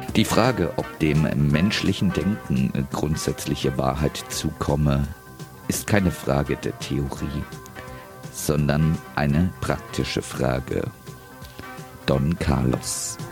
Die Frage, ob dem menschlichen Denken grundsätzliche Wahrheit zukomme, ist keine Frage der Theorie, sondern eine praktische Frage. Don Carlos.